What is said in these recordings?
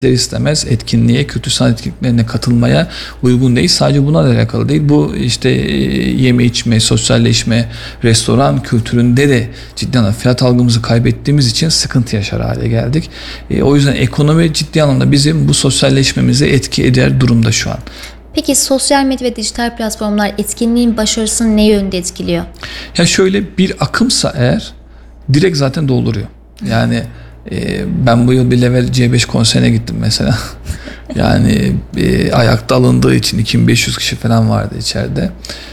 istemez etkinliğe, kültür sanat etkinliklerine katılmaya uygun değil. Sadece buna da alakalı değil. Bu işte yeme içme, sosyalleşme, restoran kültüründe de ciddi anlamda fiyat algımızı kaybettiğimiz için sıkıntı yaşar hale geldik. O yüzden ekonomi ciddi anlamda bizim bu sosyalleşmemize etki eder durumda şu an. Peki sosyal medya ve dijital platformlar etkinliğin başarısını ne yönde etkiliyor? Ya şöyle bir akımsa eğer direkt zaten dolduruyor. Yani ben bu yıl bir Level C5 konserine gittim mesela. Yani ayakta alındığı için 2500 kişi falan vardı içeride.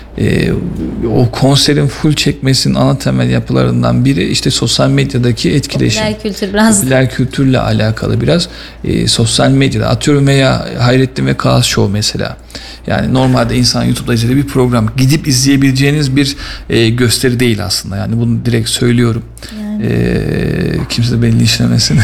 O konserin full çekmesinin ana temel yapılarından biri işte sosyal medyadaki etkileşim. Popüler kültürle alakalı biraz. Sosyal medyada atıyorum veya Hayrettin ve Kaan Show mesela. Yani normalde insan YouTube'da izlediği bir program. Gidip izleyebileceğiniz bir gösteri değil aslında. Yani bunu direkt söylüyorum. Yani. Kimse de beni linçlemesin.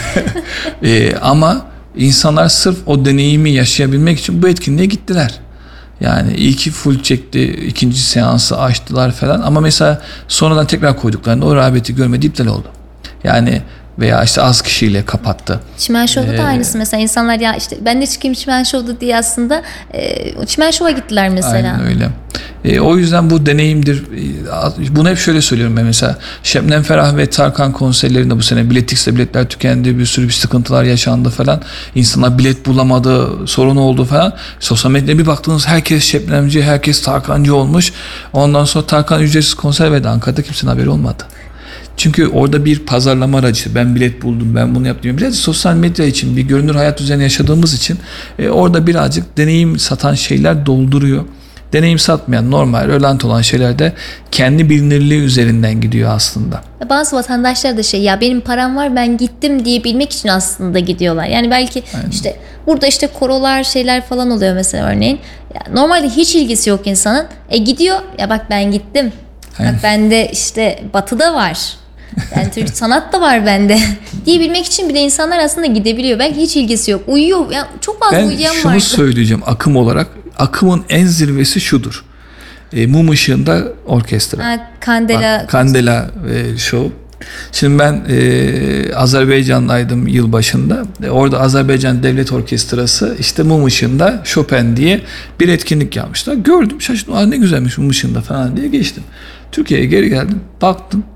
Ama insanlar sırf o deneyimi yaşayabilmek için bu etkinliğe gittiler. Yani ilki full çekti, ikinci seansı açtılar falan ama mesela sonradan tekrar koyduklarında o rağbeti görmedi, iptal oldu. Yani veya işte az kişiyle kapattı. Çimen Show'da da aynısı mesela insanlar ya işte ben de çıkayım Çimen Show'da diye aslında Çimen Show'a gittiler mesela. Aynen öyle. O yüzden bu deneyimdir. Bunu hep şöyle söylüyorum ben mesela. Şebnem Ferah ve Tarkan konserlerinde bu sene Biletix'te biletler tükendi. Bir sürü sıkıntılar yaşandı falan. İnsanlar bilet bulamadı. Sorun oldu falan. Sosyal medyada bir baktınız herkes Şebnemci, herkes Tarkancı olmuş. Ondan sonra Tarkan ücretsiz konser verdi Ankara'da. Kimsenin haberi olmadı. Çünkü orada bir pazarlama aracı. Ben bilet buldum, ben bunu yaptım. Biraz sosyal medya için bir görünür hayat düzeni yaşadığımız için orada birazcık deneyim satan şeyler dolduruyor. Deneyim satmayan, normal, rölant olan şeyler de kendi bilinirliği üzerinden gidiyor aslında. Bazı vatandaşlar da ya benim param var ben gittim diyebilmek için aslında gidiyorlar. Yani belki aynen. İşte burada işte korolar şeyler falan oluyor mesela örneğin. Ya normalde hiç ilgisi yok insanın. Gidiyor ya bak ben gittim. Aynen. Bak bende işte batıda var. Yani Türk sanat da var bende diyebilmek için bile insanlar aslında gidebiliyor. Belki hiç ilgisi yok. Uyuyor. Yani çok fazla uyuyan var. Ben şunu söyleyeceğim akım olarak. Akımın en zirvesi şudur. Mum ışığında orkestra. Kandela Show. Şimdi ben Azerbaycan'daydım yılbaşında. Orada Azerbaycan Devlet Orkestrası işte mum ışığında Chopin diye bir etkinlik yapmışlar. Gördüm şaşırdım. Ne güzelmiş mum ışığında falan diye geçtim. Türkiye'ye geri geldim. Baktım.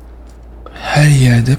Her yerde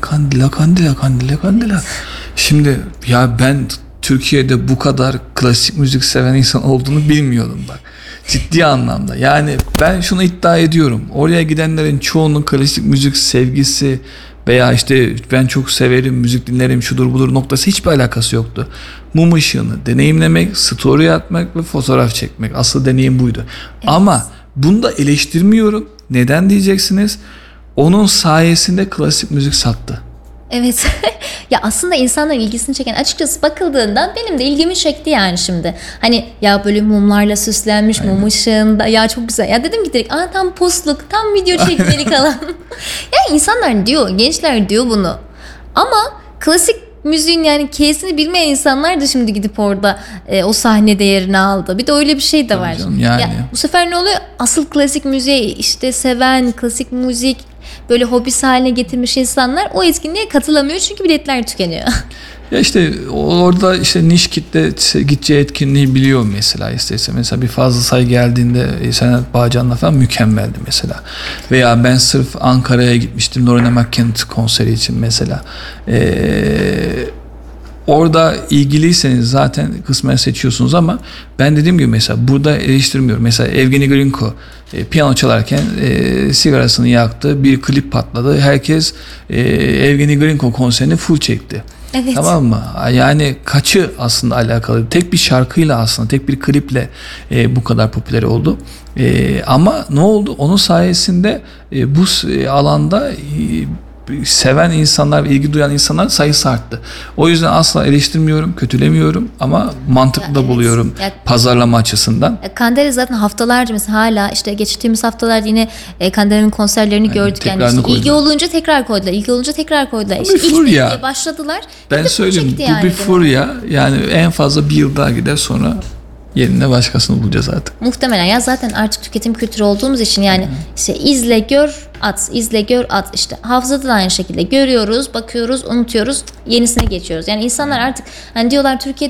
kandila. Şimdi ya ben Türkiye'de bu kadar klasik müzik seven insan olduğunu bilmiyordum bak. Ciddi anlamda. Yani ben şunu iddia ediyorum. Oraya gidenlerin çoğunun klasik müzik sevgisi veya işte ben çok severim, müzik dinlerim, şudur budur noktası hiçbir alakası yoktu. Mum ışığını deneyimlemek, story atmak ve fotoğraf çekmek. Asıl deneyim buydu. Evet. Ama bunu da eleştirmiyorum. Neden diyeceksiniz? Onun sayesinde klasik müzik sattı. Evet. Ya aslında insanların ilgisini çeken açıkçası bakıldığında benim de ilgimi çekti yani şimdi. Hani ya böyle mumlarla süslenmiş aynen. Mum ışığında ya çok güzel. Ya dedim ki direkt tam postluk, tam video çekmelik alan. Ya insanlar diyor, gençler diyor bunu. Ama klasik müziğin yani K'sini bilmeyen insanlar da şimdi gidip orada o sahnede yerini aldı. Bir de öyle bir şey de var. Yani. Ya, bu sefer ne oluyor? Asıl klasik müziği işte seven, klasik müzik böyle hobisi haline getirmiş insanlar o etkinliğe katılamıyor çünkü biletler tükeniyor. Ya işte orada işte niş kitle gideceği etkinliği biliyor mesela istese. Mesela bir Fazıl Say geldiğinde Senet Bağcan'la falan mükemmeldi mesela. Veya ben sırf Ankara'ya gitmiştim Lorena McKennitt konseri için mesela. Orada ilgiliyseniz zaten kısmen seçiyorsunuz ama ben dediğim gibi mesela burada eleştirmiyorum. Mesela Evgeni Grinko piyano çalarken sigarasını yaktı, bir klip patladı. Herkes Evgeni Grinko konserini full çekti. Evet. Tamam mı? Yani kaçı aslında alakalı? Tek bir şarkıyla aslında, tek bir kliple bu kadar popüler oldu. Ama ne oldu? Onun sayesinde bu alanda seven insanlar, ilgi duyan insanlar sayısı arttı. O yüzden asla eleştirmiyorum, kötülemiyorum ama mantıklı da buluyorum pazarlama açısından. Kandela zaten haftalarca mesela hala işte geçtiğimiz haftalarda yine Kandela'nın konserlerini gördük. Yani işte ilgi olunca tekrar koydular. İlgi olunca tekrar koydular. Bu bir furya. Başladılar. Ben söyleyeyim bu bir furya. Yani en fazla bir yıl daha gider sonra Yerine başkasını bulacağız artık. Muhtemelen ya zaten artık tüketim kültürü olduğumuz için yani işte izle gör at, izle gör at, işte hafızada da aynı şekilde görüyoruz, bakıyoruz, unutuyoruz, yenisine geçiyoruz. Yani insanlar artık hani diyorlar Türkiye'de